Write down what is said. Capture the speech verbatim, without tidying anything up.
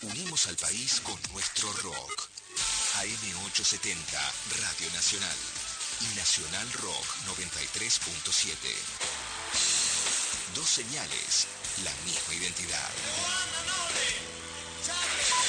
Unimos al país con nuestro rock. A M ochocientos setenta, Radio Nacional. Y Nacional Rock noventa y tres punto siete. Dos señales, la misma identidad.